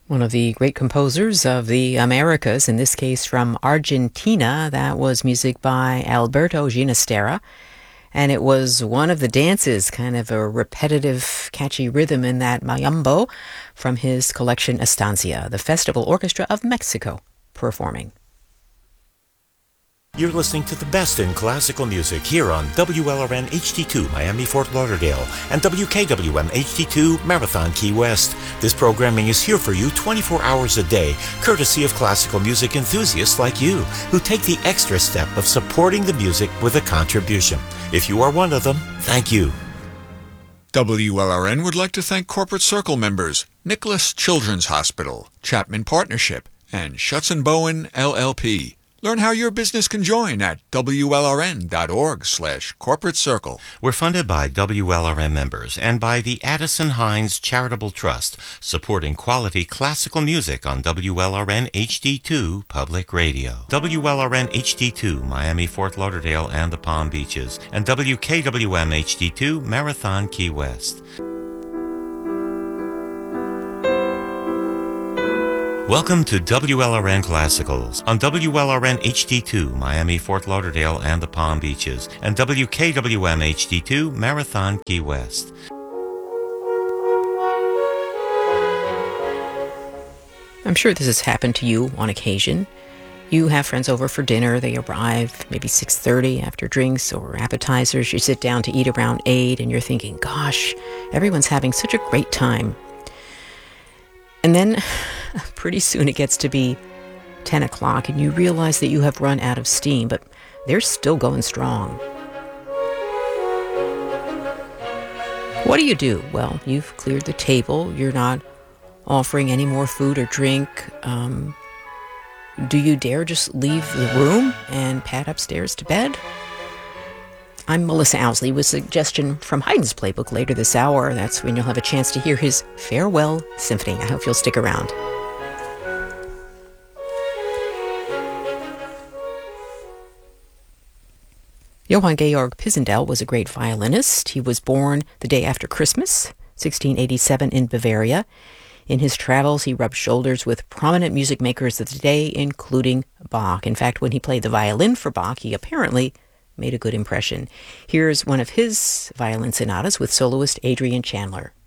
One of the great composers of the Americas, in this case from Argentina. That was music by Alberto Ginastera. And it was one of the dances, kind of a repetitive, catchy rhythm in that mayambo from his collection Estancia, the Festival Orchestra of Mexico performing. You're listening to the best in classical music here on WLRN HD2 Miami Fort Lauderdale and WKWM HD2 Marathon Key West. This programming is here for you 24 hours a day, courtesy of classical music enthusiasts like you who take the extra step of supporting the music with a contribution. If you are one of them, thank you. WLRN would like to thank Corporate Circle members Nicholas Children's Hospital, Chapman Partnership, and Schutz & Bowen LLP. Learn how your business can join at WLRN.org/corporate circle. We're funded by WLRN members and by the Addison Hines Charitable Trust, supporting quality classical music on WLRN HD2 Public Radio. WLRN HD2 Miami, Fort Lauderdale, and the Palm Beaches, and WKWM HD2 Marathon Key West. Welcome to WLRN Classicals on WLRN HD2 Miami, Fort Lauderdale, and the Palm Beaches, and WKWM HD2 Marathon Key West. I'm sure this has happened to you on occasion. You have friends over for dinner. They arrive maybe 6:30 after drinks or appetizers. You sit down to eat around 8, and you're thinking, gosh, everyone's having such a great time. And then pretty soon it gets to be 10 o'clock and you realize that you have run out of steam, but they're still going strong. What do? Well, you've cleared the table. You're not offering any more food or drink. Do you dare just leave the room and pad upstairs to bed? I'm Melissa Owsley with a suggestion from Haydn's playbook later this hour. That's when you'll have a chance to hear his Farewell Symphony. I hope you'll stick around. Johann Georg Pisendel was a great violinist. He was born the day after Christmas, 1687, in Bavaria. In his travels, he rubbed shoulders with prominent music makers of the day, including Bach. In fact, when he played the violin for Bach, he apparently made a good impression. Here's one of his violin sonatas with soloist Adrian Chandler.